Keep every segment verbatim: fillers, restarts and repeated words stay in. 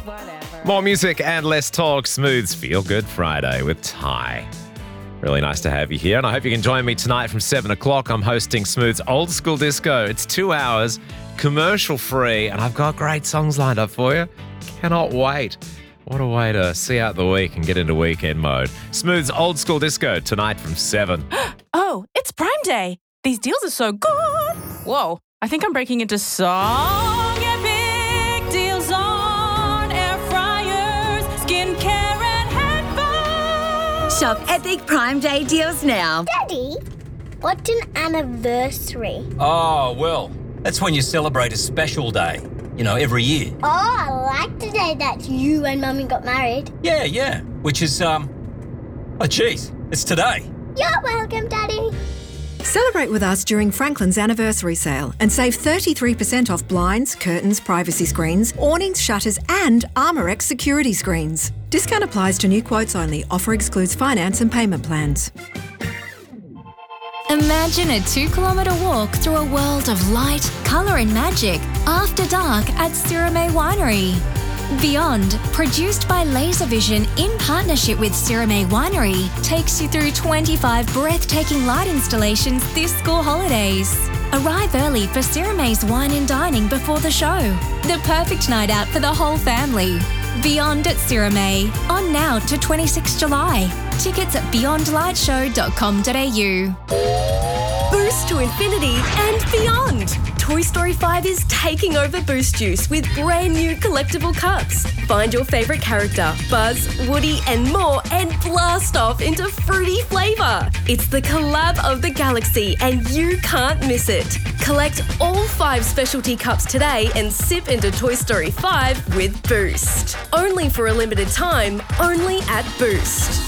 Whatever. More music and less talk. Smooth's Feel Good Friday with Ty. Really nice to have you here, and I hope you can join me tonight from seven o'clock. I'm hosting Smooth's Old School Disco. It's two hours, commercial-free, and I've got great songs lined up for you. Cannot wait. What a way to see out the week and get into weekend mode. Smooth's Old School Disco tonight from seven. Oh, it's Prime Day. These deals are so good. Whoa, I think I'm breaking into song epic deals on air fryers, skincare and headphones. Shop epic Prime Day deals now. Daddy, what's an anniversary? Oh, well, that's when you celebrate a special day, you know, every year. Oh, I like the day that you and Mummy got married. Yeah, yeah, which is, um, oh, geez, it's today. You're welcome, Daddy. Celebrate with us during Franklin's anniversary sale and save thirty-three percent off blinds, curtains, privacy screens, awnings, shutters and ArmorX security screens. Discount applies to new quotes only. Offer excludes finance and payment plans. Imagine a two-kilometre walk through a world of light, colour and magic after dark at Sirame Winery. Beyond, produced by Laservision in partnership with Sirame Winery, takes you through twenty-five breathtaking light installations this school holidays. Arrive early for Sirame's wine and dining before the show. The perfect night out for the whole family. Beyond at Sirame, on now to twenty-sixth of July. Tickets at beyond light show dot com dot a u. Boost to infinity and beyond! Toy Story five is taking over Boost Juice with brand new collectible cups. Find your favourite character, Buzz, Woody and more, and blast off into fruity flavour. It's the collab of the galaxy and you can't miss it. Collect all five specialty cups today and sip into Toy Story five with Boost. Only for a limited time, only at Boost.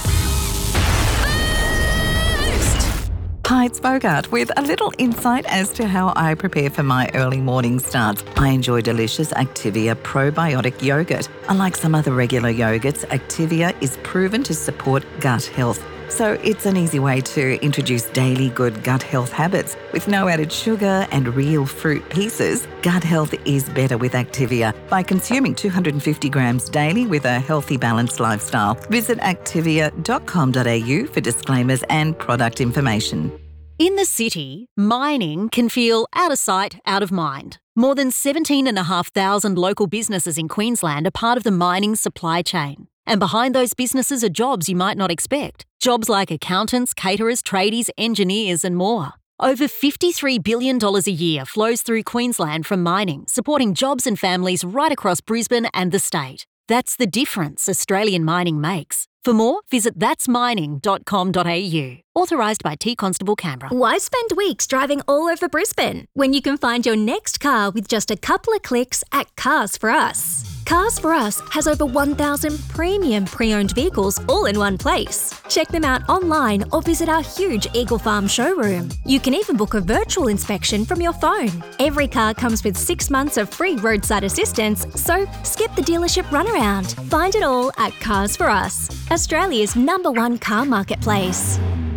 Hi, it's Bogart with a little insight as to how I prepare for my early morning starts. I enjoy delicious Activia probiotic yogurt. Unlike some other regular yogurts, Activia is proven to support gut health. So it's an easy way to introduce daily good gut health habits. With no added sugar and real fruit pieces, gut health is better with Activia by consuming two hundred fifty grams daily with a healthy, balanced lifestyle. Visit activia dot com dot a u for disclaimers and product information. In the city, mining can feel out of sight, out of mind. More than seventeen thousand five hundred local businesses in Queensland are part of the mining supply chain. And behind those businesses are jobs you might not expect. Jobs like accountants, caterers, tradies, engineers and more. Over fifty-three billion dollars a year flows through Queensland from mining, supporting jobs and families right across Brisbane and the state. That's the difference Australian mining makes. For more, visit thats mining dot com dot a u. Authorised by T Constable Canberra. Why spend weeks driving all over Brisbane when you can find your next car with just a couple of clicks at Cars for Us? Cars for Us has over one thousand premium pre-owned vehicles all in one place. Check them out online or visit our huge Eagle Farm showroom. You can even book a virtual inspection from your phone. Every car comes with six months of free roadside assistance, so skip the dealership runaround. Find it all at Cars for Us, Australia's number one car marketplace.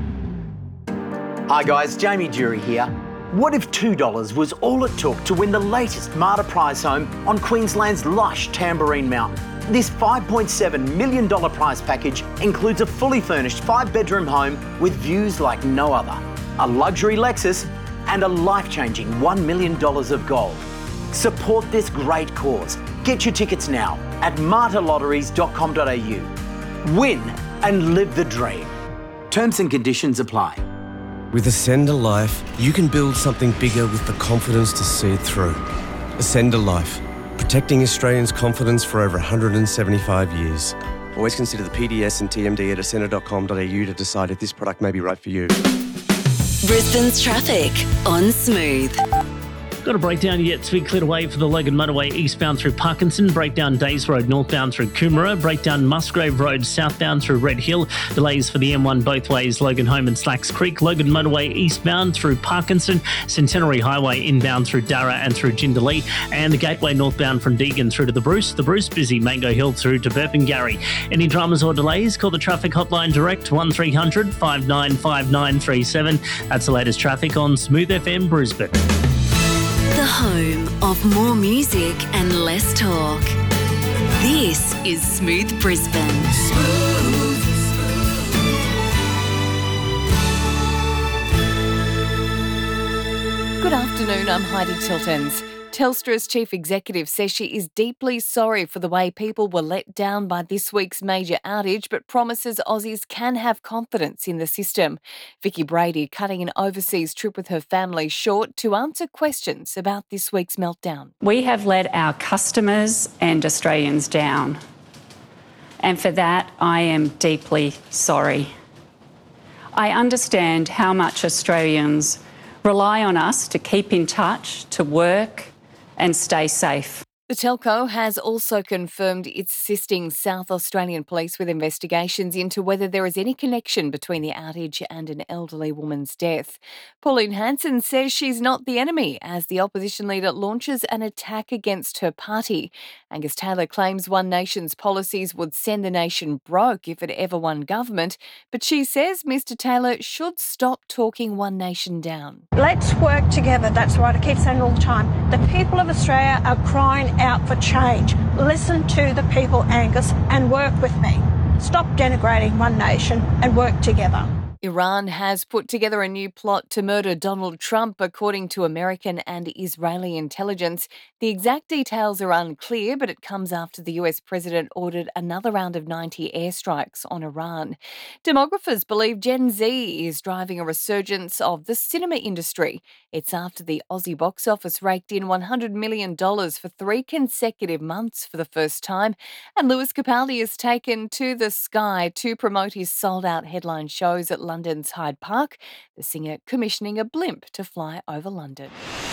Hi guys, Jamie Jury here. What if two dollars was all it took to win the latest Marta prize home on Queensland's lush Tamborine Mountain? This five point seven million dollars prize package includes a fully furnished five-bedroom home with views like no other, a luxury Lexus and a life-changing one million dollars of gold. Support this great cause. Get your tickets now at marta lotteries dot com dot a u. Win and live the dream. Terms and conditions apply. With Ascend a Life, you can build something bigger with the confidence to see it through. Ascend a Life, protecting Australians' confidence for over one hundred seventy-five years. Always consider the P D S and T M D at ascend dot com dot a u to decide if this product may be right for you. Brisbane's traffic on Smooth. Got a breakdown yet to be cleared away for the Logan Motorway eastbound through Parkinson, breakdown Days Road northbound through Coomera, breakdown Musgrave Road southbound through Red Hill, delays for the M one both ways Logan Home and Slacks Creek, Logan Motorway eastbound through Parkinson, Centenary Highway inbound through Darra and through Jindalee, and the Gateway northbound from Deagon through to the Bruce, the Bruce busy Mango Hill through to Burpengary. Any dramas or delays, call the traffic hotline direct one three hundred five nine five nine three seven. That's the latest traffic on Smooth F M Brisbane. The home of more music and less talk. This This is Smooth Brisbane. Good afternoon, I'm Heidi Tiltons. Telstra's chief executive says she is deeply sorry for the way people were let down by this week's major outage, but promises Aussies can have confidence in the system. Vicky Brady cutting an overseas trip with her family short to answer questions about this week's meltdown. We have let our customers and Australians down, and for that I am deeply sorry. I understand how much Australians rely on us to keep in touch, to work and stay safe. The telco has also confirmed it's assisting South Australian Police with investigations into whether there is any connection between the outage and an elderly woman's death. Pauline Hanson says she's not the enemy as the opposition leader launches an attack against her party. Angus Taylor claims One Nation's policies would send the nation broke if it ever won government, but she says Mr Taylor should stop talking One Nation down. Let's work together. That's what I keep saying all the time. The people of Australia are crying out for change. Listen to the people, Angus, and work with me. Stop denigrating One Nation and work together. Iran has put together a new plot to murder Donald Trump, according to American and Israeli intelligence. The exact details are unclear, but it comes after the U S president ordered another round of ninety airstrikes on Iran. Demographers believe Gen Z is driving a resurgence of the cinema industry. It's after the Aussie box office raked in one hundred million dollars for three consecutive months for the first time, and Lewis Capaldi has taken to the sky to promote his sold-out headline shows at London's Hyde Park, the singer commissioning a blimp to fly over London.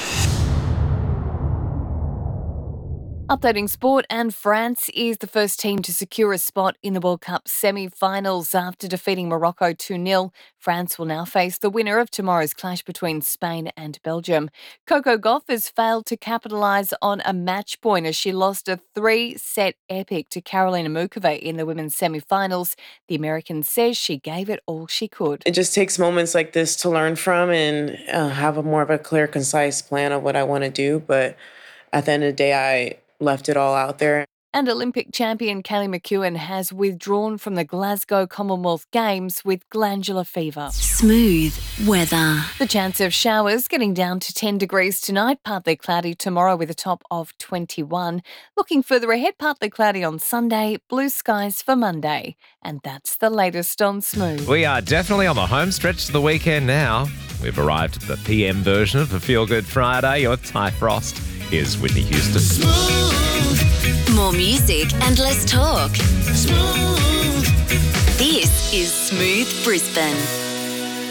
Updating sport, and France is the first team to secure a spot in the World Cup semi-finals after defeating Morocco two nil. France will now face the winner of tomorrow's clash between Spain and Belgium. Coco Gauff has failed to capitalise on a match point as she lost a three-set epic to Karolina Muchova in the women's semi-finals. The American says she gave it all she could. It just takes moments like this to learn from and uh, have a more of a clear, concise plan of what I want to do. But at the end of the day, I left it all out there. And Olympic champion Kelly McEwen has withdrawn from the Glasgow Commonwealth Games with glandular fever. Smooth weather. The chance of showers getting down to ten degrees tonight, partly cloudy tomorrow with a top of twenty-one. Looking further ahead, partly cloudy on Sunday, blue skies for Monday. And that's the latest on Smooth. We are definitely on the home stretch to the weekend now. We've arrived at the P M version of a Feel Good Friday. You're Ty Frost. Here's Whitney Houston. Smooth. More music and less talk. Smooth. This is Smooth Brisbane.